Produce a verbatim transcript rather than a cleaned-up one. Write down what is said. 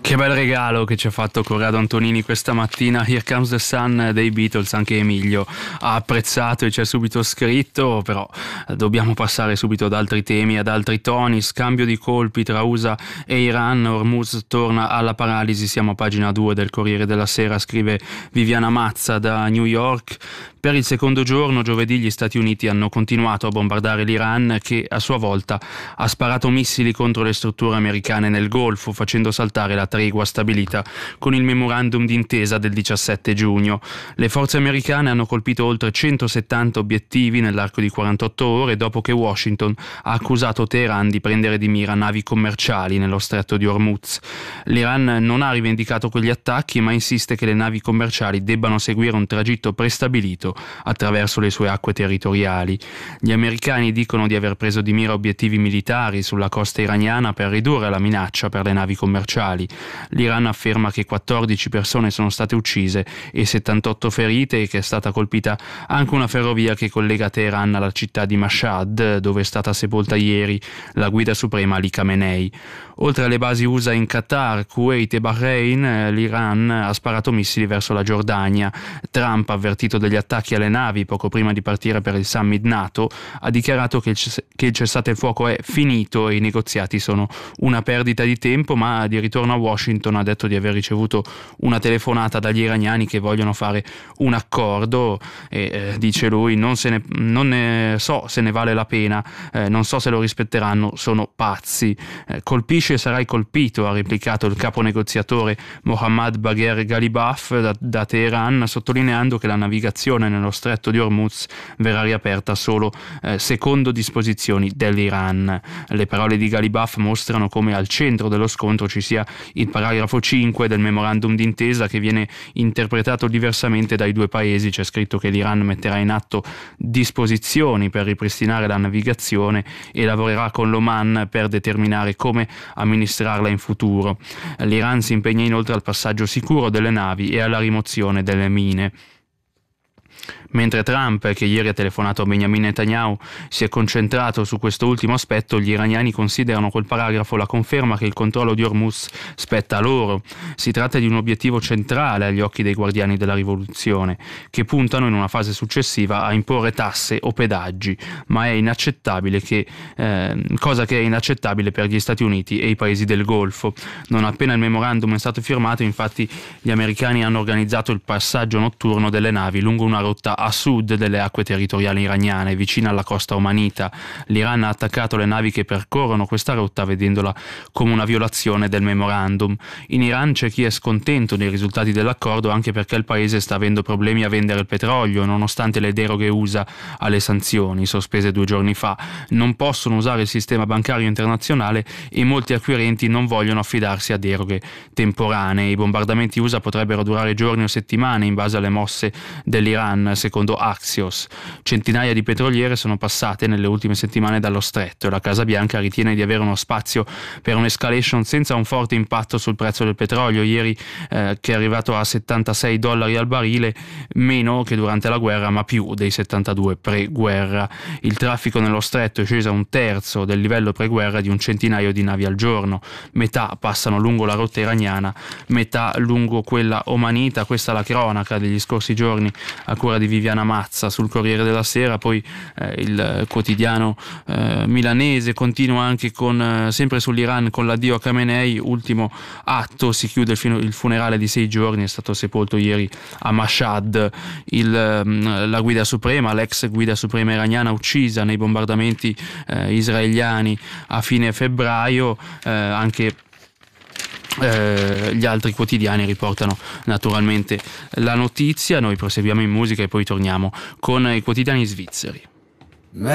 Che bel regalo che ci ha fatto Corrado Antonini questa mattina. Here Comes the Sun dei Beatles, anche Emilio ha apprezzato e ci ha subito scritto, però dobbiamo passare subito ad altri temi, ad altri toni. Scambio di colpi tra U S A e Iran, Hormuz torna alla paralisi, siamo a pagina due del Corriere della Sera, scrive Viviana Mazza da New York. Per il secondo giorno, giovedì, gli Stati Uniti hanno continuato a bombardare l'Iran, che a sua volta ha sparato missili contro le strutture americane nel Golfo, facendo saltare la tregua stabilita con il memorandum d'intesa del diciassette giugno. Le forze americane hanno colpito oltre centosettanta obiettivi nell'arco di quarantotto ore dopo che Washington ha accusato Teheran di prendere di mira navi commerciali nello stretto di Hormuz. L'Iran non ha rivendicato quegli attacchi, ma insiste che le navi commerciali debbano seguire un tragitto prestabilito attraverso le sue acque territoriali. Gli americani dicono di aver preso di mira obiettivi militari sulla costa iraniana per ridurre la minaccia per le navi commerciali. L'Iran afferma che quattordici persone sono state uccise e settantotto ferite e che è stata colpita anche una ferrovia che collega Teheran alla città di Mashhad, dove è stata sepolta ieri la guida suprema Ali Khamenei. Oltre alle basi U S A in Qatar, Kuwait e Bahrain, l'Iran ha sparato missili verso la Giordania. Trump, avvertito degli attacchi alle navi poco prima di partire per il summit NATO, ha dichiarato che il cessate il fuoco è finito e i negoziati sono una perdita di tempo, ma di ritorno a Washington ha detto di aver ricevuto una telefonata dagli iraniani che vogliono fare un accordo e eh, dice lui non, se ne, non ne so se ne vale la pena, eh, non so se lo rispetteranno, sono pazzi. Eh, colpisci e sarai colpito, ha replicato il capo negoziatore Mohammad Bagher Ghalibaf da, da Teheran, sottolineando che la navigazione nello stretto di Hormuz verrà riaperta solo eh, secondo disposizioni dell'Iran. Le parole di Ghalibaf mostrano come al centro dello scontro ci sia il paragrafo cinque del memorandum d'intesa, che viene interpretato diversamente dai due paesi. C'è scritto che l'Iran metterà in atto disposizioni per ripristinare la navigazione e lavorerà con l'Oman per determinare come amministrarla in futuro. L'Iran si impegna inoltre al passaggio sicuro delle navi e alla rimozione delle mine. Mentre Trump, che ieri ha telefonato a Benjamin Netanyahu, si è concentrato su questo ultimo aspetto, gli iraniani considerano quel paragrafo la conferma che il controllo di Hormuz spetta a loro. Si tratta di un obiettivo centrale agli occhi dei guardiani della rivoluzione, che puntano in una fase successiva a imporre tasse o pedaggi, ma è inaccettabile che, eh, cosa che è inaccettabile per gli Stati Uniti e i paesi del Golfo. Non appena il memorandum è stato firmato, infatti, gli americani hanno organizzato il passaggio notturno delle navi lungo una rotta a sud delle acque territoriali iraniane, vicina alla costa omanita. L'Iran ha attaccato le navi che percorrono questa rotta, vedendola come una violazione del memorandum. In Iran c'è chi è scontento dei risultati dell'accordo, anche perché il paese sta avendo problemi a vendere il petrolio, nonostante le deroghe U S A alle sanzioni sospese due giorni fa. Non possono usare il sistema bancario internazionale e molti acquirenti non vogliono affidarsi a deroghe temporanee. I bombardamenti U S A potrebbero durare giorni o settimane, in base alle mosse dell'Iran, secondo Axios. Centinaia di petroliere sono passate nelle ultime settimane dallo stretto e la Casa Bianca ritiene di avere uno spazio per un'escalation senza un forte impatto sul prezzo del petrolio, ieri eh, che è arrivato a settantasei dollari al barile, meno che durante la guerra ma più dei settantadue pre-guerra. Il traffico nello stretto è sceso a un terzo del livello pre-guerra di un centinaio di navi al giorno. Metà passano lungo la rotta iraniana, metà lungo quella omanita. Questa è la cronaca degli scorsi giorni a cura di Viviana Mazza sul Corriere della Sera. Poi eh, il quotidiano eh, milanese continua anche con eh, sempre sull'Iran con l'addio a Khamenei, ultimo atto, si chiude il, fino, il funerale di sei giorni, è stato sepolto ieri a Mashhad il, la guida suprema, l'ex guida suprema iraniana uccisa nei bombardamenti eh, israeliani a fine febbraio. Eh, anche Eh, gli altri quotidiani riportano naturalmente la notizia. Noi proseguiamo in musica e poi torniamo con i quotidiani svizzeri.